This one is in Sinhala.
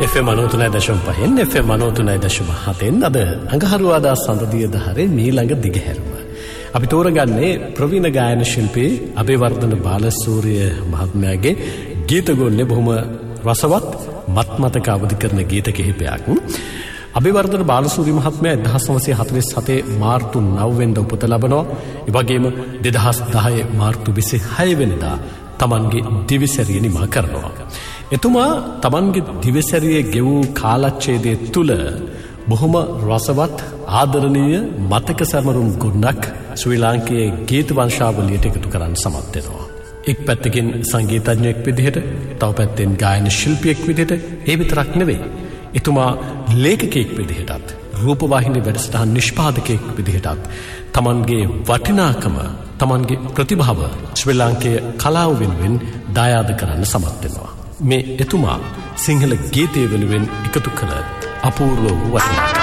FM 93.5 FM 93.7 අද අඟහරුවාදා සඳදිය දහරේ මීළඟ දිගහැරුම. අපි තෝරගන්නේ ප්‍රවීණ ගායන ශිල්පී අබේවර්ධන බාලසූරිය මහත්මයාගේ ගීත ගොන්නේ බොහොම රසවත් මත්මතක අවදි කරන ගීත කිහිපයක්. අබේවර්ධන බාලසූරිය මහත්මයා 1947 මාර්තු 9 වෙනිදා උපත ලබනවා. ඒ වගේම 2010 මාර්තු 26 වෙනිදා තමන්ගේ දිවිසැරිය නිමා කරනවා. එතුමා තමන්ගේ දිවිසැරියේ ගෙවූ කාලච්ඡේදයේ තුල බොහොම රසවත් ආදරණීය මතක සමරුම් ගුණක් ශ්‍රී ලාංකේය ගීත වංශාවලියට එකතු කරන්න සමත් වෙනවා. එක් පැත්තකින් සංගීතඥයෙක් විදිහට, තව පැත්තෙන් ගායන ශිල්පියෙක් විදිහට ඒ විතරක් නෙවෙයි. එතුමා ලේඛකයෙක් විදිහටත්, රූපවාහිනී වැඩසටහන් නිෂ්පාදකයෙක් විදිහටත් තමන්ගේ වටිනාකම, තමන්ගේ ප්‍රතිභාව ශ්‍රී ලාංකේය කලාව වෙනුවෙන් දායාද කරන්න සමත් වෙනවා. මේ එතුමා සිංහල ගීතය වෙනුවෙන් එකතු කළ අපූර්ව වූ වටිනාකම.